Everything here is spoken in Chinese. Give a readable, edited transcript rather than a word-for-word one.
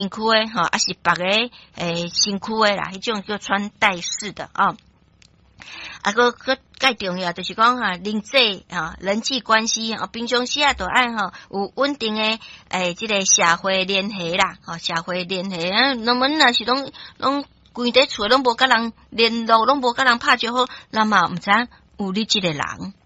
身躯诶吼，还是别个身躯诶啦，迄种叫穿戴式的啊。个介重要就是讲人际人际关系平常时都爱有稳定诶这个社会联系啦，社会联系我们若是拢规在厝拢无甲人联络，拢无甲人拍招呼，那么毋知有你这个人